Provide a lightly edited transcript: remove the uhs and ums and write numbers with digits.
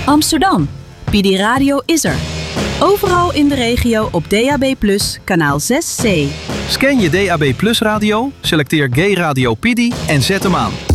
Amsterdam. PD Radio is er. Overal in de regio op DAB+, kanaal 6C. Scan je DAB+ radio, selecteer Gay Radio PD en zet hem aan.